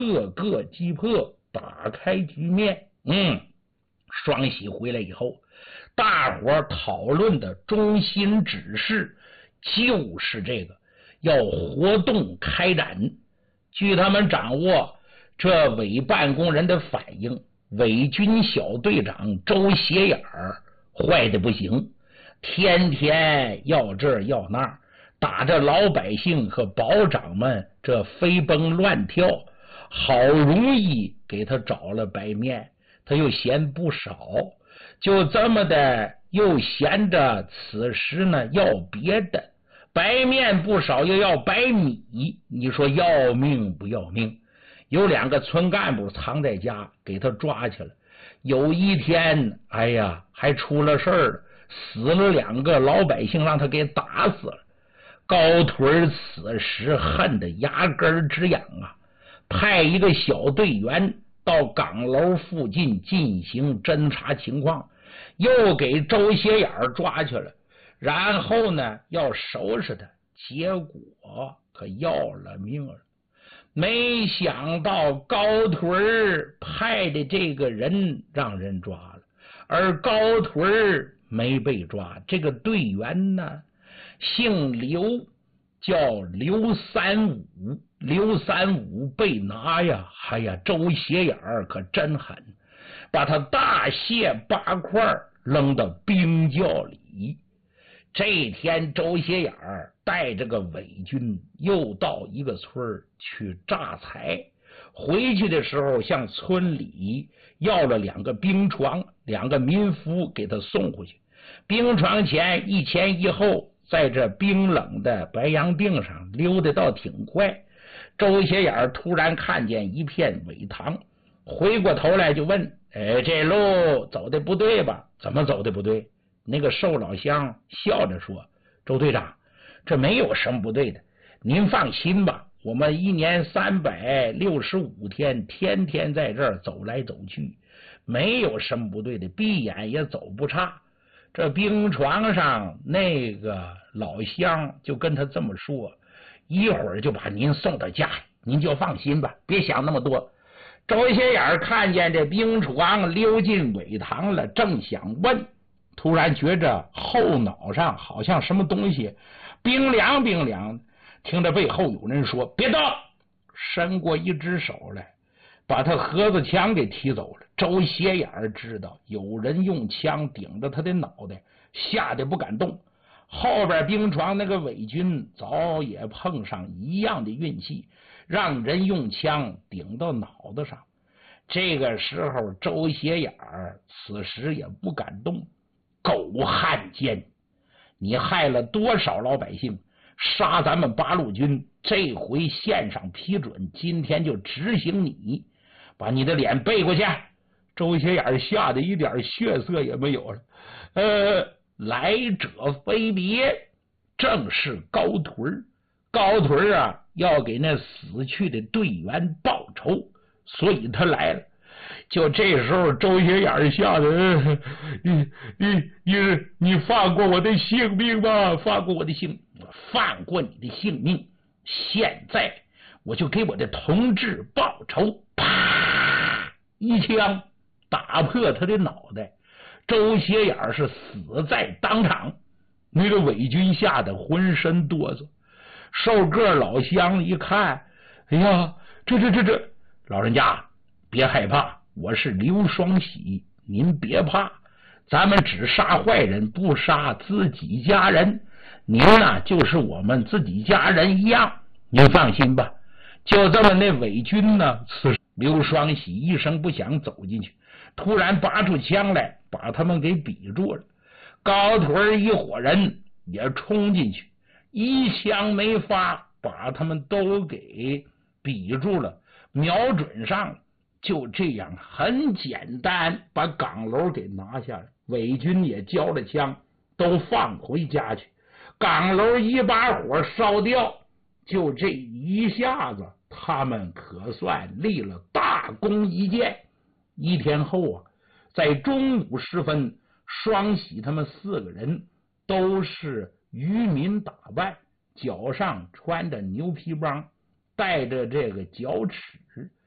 各个击破，打开局面。双喜回来以后，大伙讨论的中心指示就是这个，要活动开展。据他们掌握，这伪办公人的反应，伪军小队长周斜眼坏的不行，天天要这要那，打着老百姓和保长们这飞蹦乱跳，好容易给他找了白面，他又嫌不少，就这么的又嫌着此时呢要别的，白面不少又要白米，你说要命不要命？有2个村干部藏在家，给他抓去了。有一天，哎呀，还出了事儿，死了2个老百姓，让他给打死了。高腿此时恨得牙根直痒啊，派一个小队员到岗楼附近进行侦查情况，又给周斜眼抓去了，然后呢要收拾他，结果可要了命了。没想到高腿派的这个人让人抓了，而高腿没被抓。这个队员呢姓刘，叫刘三五。刘三五被拿呀，哎呀，周斜眼可真狠，把他大卸8块扔到冰窖里。这天周斜眼带着个伪军又到一个村去榨财，回去的时候向村里要了2个冰床，2个民夫给他送回去。冰床前1前1后，在这冰冷的白杨锭上溜达到挺快。周斜眼突然看见一片苇塘，回过头来就问：这路走的不对吧？怎么走的不对？那个瘦老乡笑着说：周队长，这没有什么不对的，您放心吧，我们1年365天，天天在这儿走来走去，没有什么不对的，闭眼也走不差。这冰床上那个老乡就跟他这么说，一会儿就把您送到家，您就放心吧，别想那么多。周斜眼看见这冰床溜进苇塘了，正想问，突然觉着后脑上好像什么东西冰凉冰凉，听着背后有人说：别动！伸过一只手来，把他盒子枪给提走了。周斜眼知道有人用枪顶着他的脑袋，吓得不敢动。后边冰床那个伪军早也碰上一样的运气，让人用枪顶到脑袋上。这个时候周斜眼此时也不敢动。狗汉奸，你害了多少老百姓，杀咱们八路军，这回县上批准，今天就执行你，把你的脸背过去。周斜眼吓得一点血色也没有了。来者非别，正是高腿。高腿啊，要给那死去的队员报仇，所以他来了。就这时候周斜眼吓得你放过我的性命吧，放过我的性命，放过你的性命，现在我就给我的同志报仇。啪，一枪打破他的脑袋，周斜眼是死在当场。那个伪军吓得浑身哆嗦。瘦个老乡一看，哎呀，这老人家别害怕，我是刘双喜，您别怕，咱们只杀坏人，不杀自己家人，您呢就是我们自己家人一样，您放心吧。就这么那伪军呢，刘双喜一声不响走进去，突然拔出枪来，把他们给比住了。高腿一伙人也冲进去，一枪没发，把他们都给比住了，瞄准上，就这样很简单把岗楼给拿下来。伪军也交了枪，都放回家去。岗楼一把火烧掉，就这一下子，他们可算立了大功一件。1天后啊，在中午时分，双喜他们4个人都是渔民打扮，脚上穿着牛皮帮，带着这个脚尺，